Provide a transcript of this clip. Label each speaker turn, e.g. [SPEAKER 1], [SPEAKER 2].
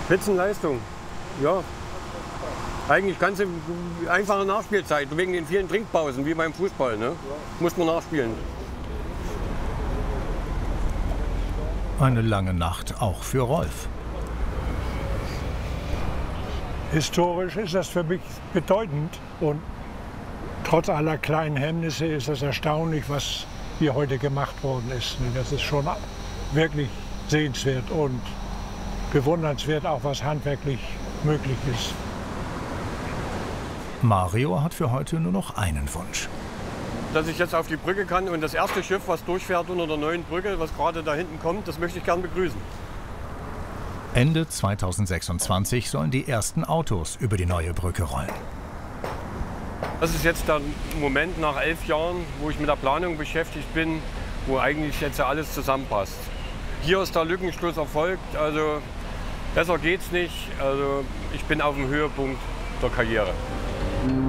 [SPEAKER 1] Spitzenleistung, ja. Eigentlich ganz einfache Nachspielzeit, wegen den vielen Trinkpausen, wie beim Fußball. Ne? Muss man nachspielen.
[SPEAKER 2] Eine lange Nacht auch für Rolf.
[SPEAKER 3] Historisch ist das für mich bedeutend und trotz aller kleinen Hemmnisse ist es erstaunlich, was hier heute gemacht worden ist. Das ist schon wirklich sehenswert und bewundernswert, auch was handwerklich möglich ist.
[SPEAKER 2] Mario hat für heute nur noch einen Wunsch.
[SPEAKER 1] Dass ich jetzt auf die Brücke kann und das erste Schiff, was durchfährt unter der neuen Brücke, was gerade da hinten kommt, das möchte ich gern begrüßen.
[SPEAKER 2] Ende 2026 sollen die ersten Autos über die neue Brücke rollen.
[SPEAKER 1] Das ist jetzt der Moment nach 11 Jahren, wo ich mit der Planung beschäftigt bin, wo eigentlich jetzt alles zusammenpasst. Hier ist der Lückenschluss erfolgt, also besser geht's nicht. Also ich bin auf dem Höhepunkt der Karriere.